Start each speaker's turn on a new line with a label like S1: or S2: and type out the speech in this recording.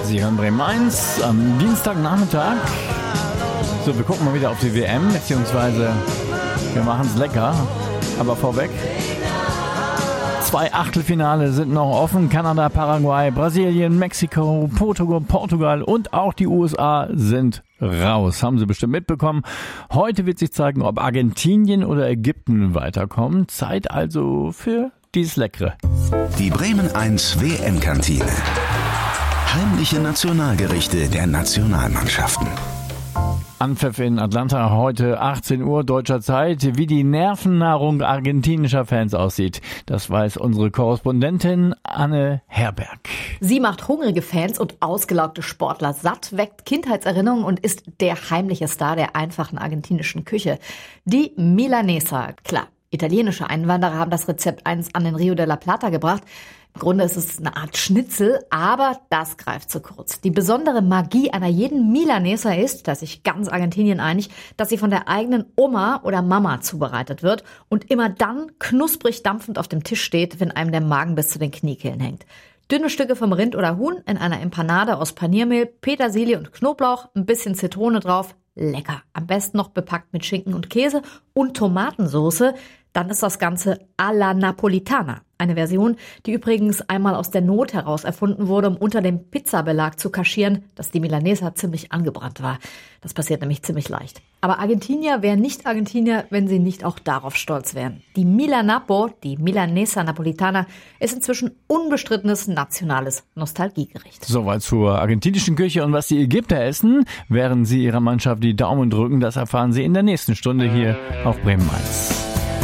S1: Sie hören Bremen 1 am Dienstagnachmittag. So, wir gucken mal wieder auf die WM, beziehungsweise wir machen es lecker. Aber vorweg, 2 Achtelfinale sind noch offen. Kanada, Paraguay, Brasilien, Mexiko, Portugal und auch die USA sind raus. Haben Sie bestimmt mitbekommen. Heute wird sich zeigen, ob Argentinien oder Ägypten weiterkommen. Zeit also für dieses Leckere.
S2: Die Bremen 1 WM-Kantine. Heimliche Nationalgerichte der Nationalmannschaften.
S1: Anpfiff in Atlanta heute 18 Uhr deutscher Zeit. Wie die Nervennahrung argentinischer Fans aussieht, das weiß unsere Korrespondentin Anne Herberg.
S3: Sie macht hungrige Fans und ausgelaugte Sportler satt, weckt Kindheitserinnerungen und ist der heimliche Star der einfachen argentinischen Küche. Die Milanesa, klar. Italienische Einwanderer haben das Rezept einst an den Rio de la Plata gebracht. Im Grunde ist es eine Art Schnitzel, aber das greift zu kurz. Die besondere Magie einer jeden Milanesa ist, dass sich ganz Argentinien einig, dass sie von der eigenen Oma oder Mama zubereitet wird und immer dann knusprig dampfend auf dem Tisch steht, wenn einem der Magen bis zu den Kniekehlen hängt. Dünne Stücke vom Rind oder Huhn in einer Empanade aus Paniermehl, Petersilie und Knoblauch, ein bisschen Zitrone drauf. Lecker. Am besten noch bepackt mit Schinken und Käse und Tomatensoße. Dann ist das Ganze alla Napolitana. Eine Version, die übrigens einmal aus der Not heraus erfunden wurde, um unter dem Pizzabelag zu kaschieren, dass die Milanesa ziemlich angebrannt war. Das passiert nämlich ziemlich leicht. Aber Argentinier wären nicht Argentinier, wenn sie nicht auch darauf stolz wären. Die Milanapo, die Milanesa Napolitana, ist inzwischen unbestrittenes nationales Nostalgiegericht.
S1: Soweit zur argentinischen Küche und was die Ägypter essen, während sie ihrer Mannschaft die Daumen drücken, das erfahren Sie in der nächsten Stunde hier auf Bremen 1.